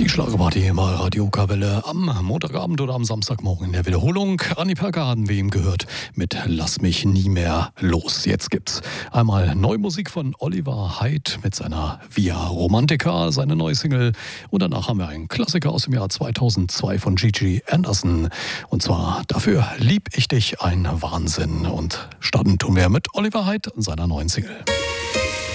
Die Schlagerparty im Radio Kawelle am Montagabend oder am Samstagmorgen in der Wiederholung. Anni Perker hatten wir ihm gehört mit Lass mich nie mehr los. Jetzt gibt's einmal neue Musik von Oliver Heydt mit seiner Via Romantica, seine neue Single. Und danach haben wir einen Klassiker aus dem Jahr 2002 von Gigi Anderson. Und zwar Dafür lieb ich dich, ein Wahnsinn. Und starten tun wir mit Oliver Heydt und seiner neuen Single.